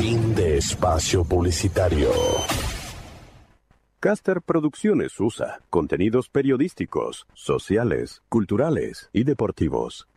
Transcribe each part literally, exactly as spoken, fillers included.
Fin de espacio publicitario. Caster Producciones U S A contenidos periodísticos, sociales, culturales y deportivos.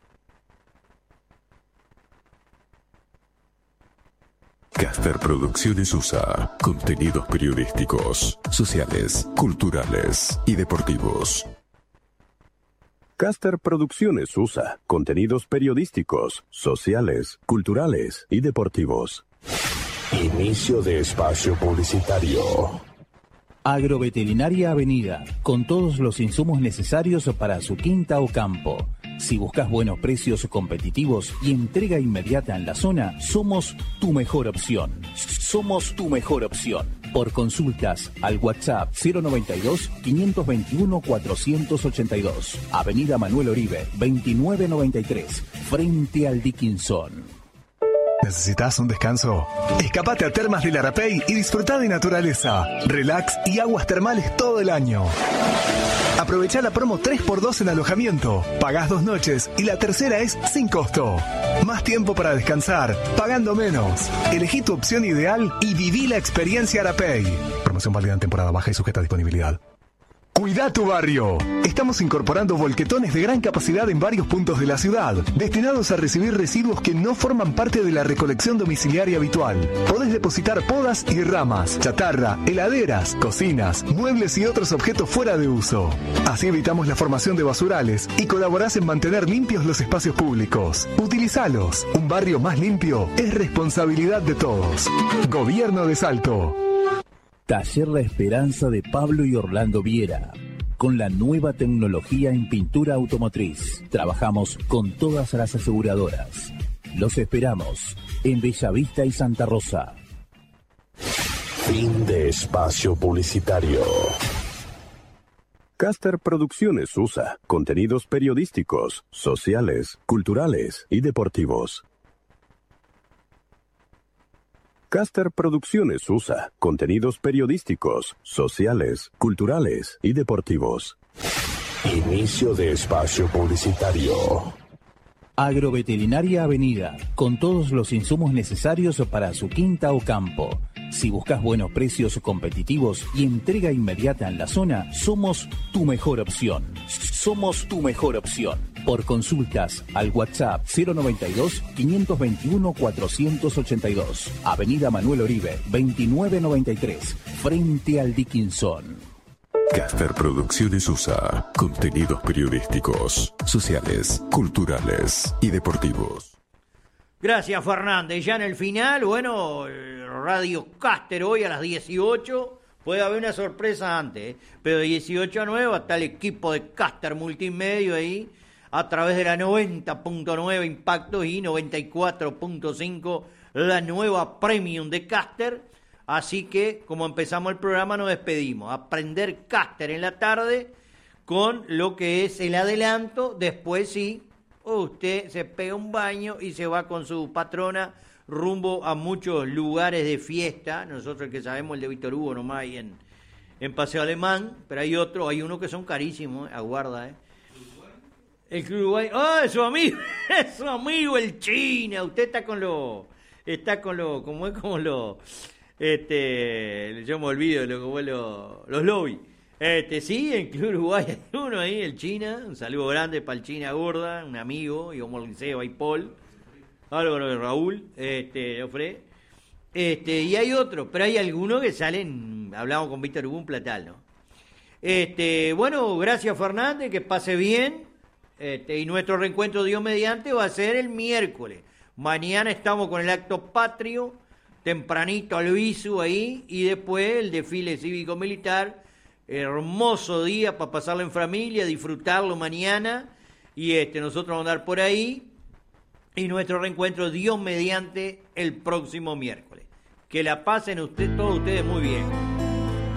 Caster Producciones U S A contenidos periodísticos, sociales, culturales y deportivos. Caster Producciones U S A contenidos periodísticos, sociales, culturales y deportivos. Inicio de espacio publicitario. Agroveterinaria Avenida, con todos los insumos necesarios para su quinta o campo. Si buscas buenos precios competitivos y entrega inmediata en la zona, somos tu mejor opción. Somos tu mejor opción. Por consultas al WhatsApp cero noventa y dos, quinientos veintiuno, cuatrocientos ochenta y dos. Avenida Manuel Oribe, veintinueve noventa y tres, frente al Dickinson. ¿Necesitas un descanso? Escapate a Termas del Arapey y disfruta de naturaleza, relax y aguas termales todo el año. Aprovecha la promo tres por dos en alojamiento. Pagás dos noches y la tercera es sin costo. Más tiempo para descansar, pagando menos. Elegí tu opción ideal y viví la experiencia Arapey. Promoción válida en temporada baja y sujeta a disponibilidad. Cuida tu barrio. Estamos incorporando volquetones de gran capacidad en varios puntos de la ciudad, destinados a recibir residuos que no forman parte de la recolección domiciliaria habitual. Podés depositar podas y ramas, chatarra, heladeras, cocinas, muebles y otros objetos fuera de uso. Así evitamos la formación de basurales y colaborás en mantener limpios los espacios públicos. Utilizalos. Un barrio más limpio es responsabilidad de todos. Gobierno de Salto. Taller La Esperanza de Pablo y Orlando Viera. Con la nueva tecnología en pintura automotriz, trabajamos con todas las aseguradoras. Los esperamos en Bellavista y Santa Rosa. Fin de espacio publicitario. Caster Producciones U S A contenidos periodísticos, sociales, culturales y deportivos. Caster Producciones U S A contenidos periodísticos, sociales, culturales y deportivos. Inicio de espacio publicitario. Agroveterinaria Avenida, con todos los insumos necesarios para su quinta o campo. Si buscas buenos precios competitivos y entrega inmediata en la zona, somos tu mejor opción. Somos tu mejor opción. Por consultas al WhatsApp cero noventa y dos, quinientos veintiuno, cuatrocientos ochenta y dos. Avenida Manuel Oribe, veintinueve noventa y tres, frente al Dickinson. Caster Producciones U S A contenidos periodísticos, sociales, culturales y deportivos. Gracias, Fernández. Ya en el final, bueno, Radio Caster hoy a las dieciocho. Puede haber una sorpresa antes, ¿eh? Pero de dieciocho a nueve está el equipo de Caster Multimedia ahí, a través de la noventa punto nueve Impacto y noventa y cuatro punto cinco la nueva Premium de Caster. Así que, como empezamos el programa, nos despedimos. Aprender Caster en la tarde con lo que es el adelanto. Después sí, usted se pega un baño y se va con su patrona rumbo a muchos lugares de fiesta. Nosotros el que sabemos el de Víctor Hugo nomás ahí en, en Paseo Alemán, pero hay otros, hay unos que son carísimos, eh, aguarda, ¿eh? El Club Uruguay, ¡ah, es su amigo! ¡Es su amigo el China! Usted está con lo, está con lo, como es como lo, este, yo me olvido de lo como es lo, los lobbies. Este, sí, en Club Uruguay hay uno ahí, el China, un saludo grande para el China Gorda, un amigo, y como el Seba y Paul, Álvaro de Raúl, este, Ofre, este, y hay otros, pero hay algunos que salen, hablamos con Víctor Hugo, un platal, ¿no? Este, bueno, gracias Fernández, que pase bien, este, y nuestro reencuentro Dios mediante va a ser el miércoles. Mañana estamos con el acto patrio, tempranito al visu ahí, y después el desfile cívico-militar. Hermoso día para pasarlo en familia, disfrutarlo mañana, y este nosotros vamos a andar por ahí, y nuestro reencuentro Dios mediante el próximo miércoles. Que la pasen usted, todos ustedes muy bien.